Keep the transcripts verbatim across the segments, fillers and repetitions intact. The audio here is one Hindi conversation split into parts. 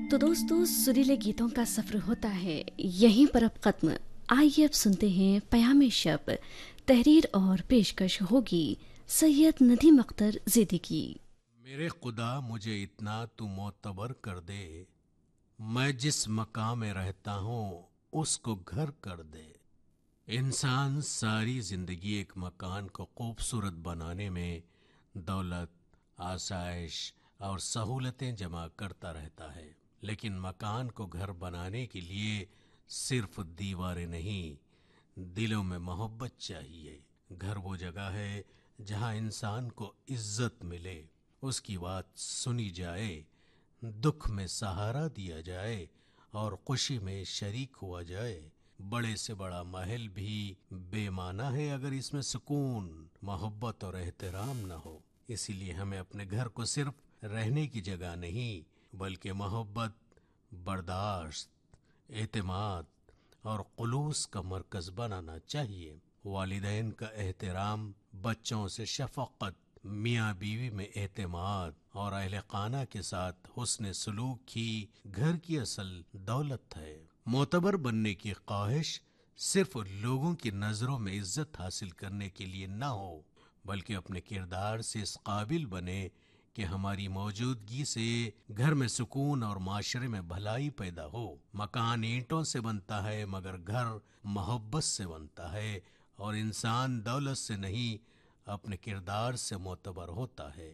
तो दोस्तों, सुरीले गीतों का सफर होता है यहीं पर अब खत्म। आइए अब सुनते हैं पयामे शब। तहरीर और पेशकश होगी सैयद नदीम अख्तर ज़ैदी की। मेरे खुदा मुझे इतना तू मोतबर कर दे, मैं जिस मकाम में रहता हूँ उसको घर कर दे। इंसान सारी जिंदगी एक मकान को खूबसूरत बनाने में दौलत, आसाइश और सहूलतें जमा करता रहता है, लेकिन मकान को घर बनाने के लिए सिर्फ दीवारें नहीं, दिलों में मोहब्बत चाहिए। घर वो जगह है जहाँ इंसान को इज्जत मिले, उसकी बात सुनी जाए, दुख में सहारा दिया जाए और खुशी में शरीक हुआ जाए। बड़े से बड़ा महल भी बेमाना है अगर इसमें सुकून, मोहब्बत और एहतराम न हो। इसीलिए हमें अपने घर को सिर्फ रहने की जगह नहीं, बल्कि मोहब्बत, बर्दाश्त, एतमाद और खुलूस का मरकज बनाना चाहिए। वालिदैन का एहतराम, बच्चों से शफकत, मियाँ बीवी में एतमाद और अहले खाना के साथ हुस्न सलूक ही घर की असल दौलत है। मोतबर बनने की ख्वाहिश सिर्फ लोगों की नज़रों में इज्जत हासिल करने के लिए न हो, बल्कि अपने किरदार से इस काबिल बने कि हमारी मौजूदगी से घर में सुकून और माशरे में भलाई पैदा हो। मकान ईंटों से बनता है मगर घर मोहब्बत से बनता है, और इंसान दौलत से नहीं अपने किरदार से मोतबर होता है।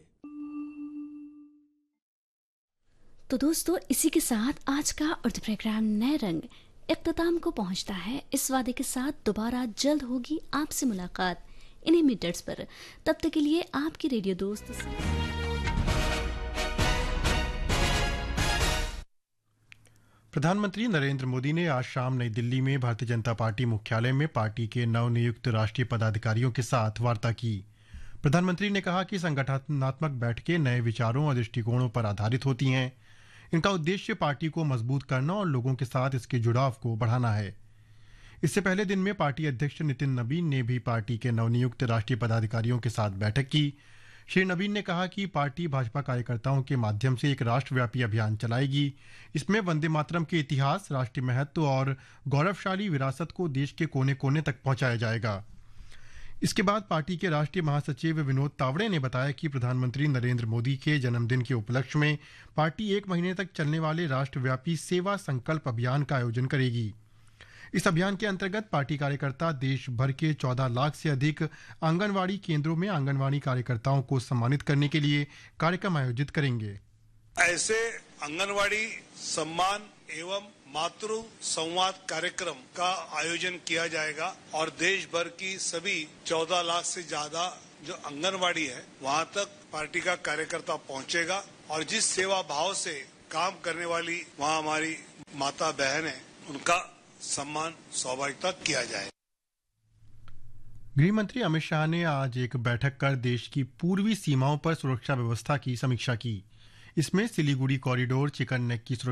तो दोस्तों, इसी के साथ आज का उर्दू प्रोग्राम नए रंग इख्तिताम को पहुंचता है। इस वादे के साथ दोबारा जल्द होगी आपसे मुलाकात इन्हीं मीटर्स पर। तब तक के लिए आपकी रेडियो दोस्त प्रधानमंत्री नरेंद्र मोदी ने आज शाम नई दिल्ली में भारतीय जनता पार्टी मुख्यालय में पार्टी के नवनियुक्त राष्ट्रीय पदाधिकारियों के साथ वार्ता की। प्रधानमंत्री ने कहा कि संगठनात्मक बैठकें नए विचारों और दृष्टिकोणों पर आधारित होती हैं। इनका उद्देश्य पार्टी को मजबूत करना और लोगों के साथ इसके जुड़ाव को बढ़ाना है। इससे पहले दिन में पार्टी अध्यक्ष नितिन नबीन ने भी पार्टी के नवनियुक्त राष्ट्रीय पदाधिकारियों के साथ बैठक की। श्री नबीन ने कहा कि पार्टी भाजपा कार्यकर्ताओं के माध्यम से एक राष्ट्रव्यापी अभियान चलाएगी। इसमें वंदे मातरम के इतिहास, राष्ट्रीय महत्व और गौरवशाली विरासत को देश के कोने कोने तक पहुंचाया जाएगा। इसके बाद पार्टी के राष्ट्रीय महासचिव विनोद तावड़े ने बताया कि प्रधानमंत्री नरेंद्र मोदी के जन्मदिन के उपलक्ष्य में पार्टी एक महीने तक चलने वाले राष्ट्रव्यापी सेवा संकल्प अभियान का आयोजन करेगी। इस अभियान के अंतर्गत पार्टी कार्यकर्ता देश भर के चौदह लाख से अधिक आंगनवाड़ी केंद्रों में आंगनवाड़ी कार्यकर्ताओं को सम्मानित करने के लिए कार्यक्रम आयोजित करेंगे। ऐसे आंगनवाड़ी सम्मान एवं मातृ संवाद कार्यक्रम का आयोजन किया जाएगा और देश भर की सभी चौदह लाख से ज्यादा जो आंगनवाड़ी है वहां तक पार्टी का कार्यकर्ता पहुंचेगा और जिस सेवा भाव से काम करने वाली वहां हमारी माता बहन है उनका सम्मान स्वाभाविकता किया जाए। गृह मंत्री अमित शाह ने आज एक बैठक कर देश की पूर्वी सीमाओं पर सुरक्षा व्यवस्था की समीक्षा की। इसमें सिलीगुड़ी कॉरिडोर, चिकन नेक की